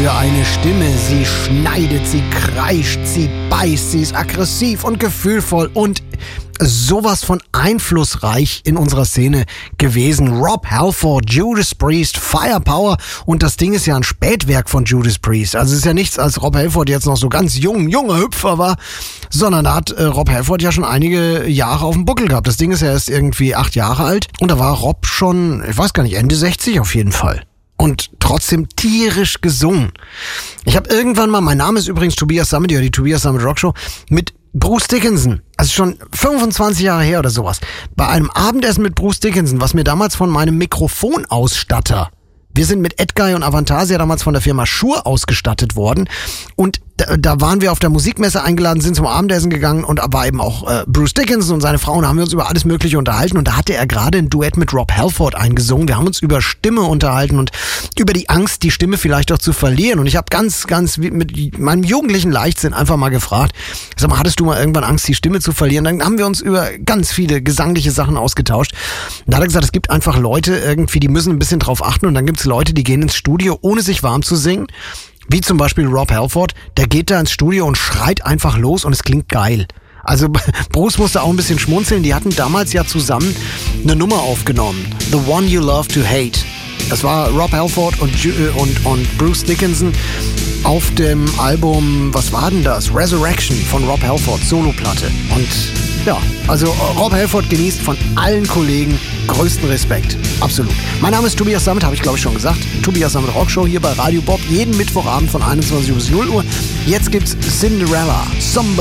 für eine Stimme. Sie schneidet, sie kreischt, sie beißt, sie ist aggressiv und gefühlvoll und sowas von einflussreich in unserer Szene gewesen. Rob Halford, Judas Priest, Firepower, und das Ding ist ja ein Spätwerk von Judas Priest. Also es ist ja nichts, als Rob Halford jetzt noch so ganz junger Hüpfer war, sondern da hat Rob Halford ja schon einige Jahre auf dem Buckel gehabt. Das Ding ist ja erst irgendwie 8 Jahre alt und da war Rob schon, ich weiß gar nicht, Ende 60 auf jeden Fall. Und trotzdem tierisch gesungen. Ich habe irgendwann mal, mein Name ist übrigens Tobias Sammet, die Tobias Sammet Rockshow, mit Bruce Dickinson, also schon 25 Jahre her oder sowas, bei einem Abendessen mit Bruce Dickinson, was mir damals von meinem Mikrofonausstatter, wir sind mit Edguy und Avantasia damals von der Firma Shure ausgestattet worden, und da waren wir auf der Musikmesse eingeladen, sind zum Abendessen gegangen und da war eben auch Bruce Dickinson und seine Frau, und da haben wir uns über alles Mögliche unterhalten, und da hatte er gerade ein Duett mit Rob Halford eingesungen. Wir haben uns über Stimme unterhalten und über die Angst, die Stimme vielleicht auch zu verlieren, und ich habe ganz mit meinem jugendlichen Leichtsinn einfach mal gefragt, sag mal, hattest du mal irgendwann Angst, die Stimme zu verlieren? Dann haben wir uns über ganz viele gesangliche Sachen ausgetauscht. Und da hat er gesagt, es gibt einfach Leute irgendwie, die müssen ein bisschen drauf achten, und dann gibt es Leute, die gehen ins Studio, ohne sich warm zu singen. Wie zum Beispiel Rob Halford, der geht da ins Studio und schreit einfach los und es klingt geil. Also Bruce musste auch ein bisschen schmunzeln, die hatten damals ja zusammen eine Nummer aufgenommen, The One You Love to Hate. Das war Rob Halford und Bruce Dickinson auf dem Album, was war denn das? Resurrection von Rob Halford, Soloplatte. Und ja, also Rob Halford genießt von allen Kollegen größten Respekt. Absolut. Mein Name ist Tobias Sammet, habe ich glaube ich schon gesagt. Tobias Sammet Rockshow hier bei Radio Bob, jeden Mittwochabend von 21 bis 0 Uhr. Jetzt gibt's Cinderella, Somebody